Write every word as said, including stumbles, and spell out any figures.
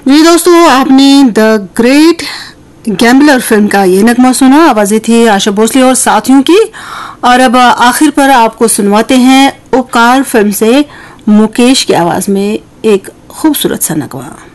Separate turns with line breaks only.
ये दोस्तों, आपने द ग्रेट गैम्बलर फिल्म का ये नगमा सुना। आवाजें थी आशा भोसले और साथियों की। और अब आखिर पर आपको सुनवाते हैं उपकार फिल्म से मुकेश की आवाज में एक खूबसूरत सा नगमा।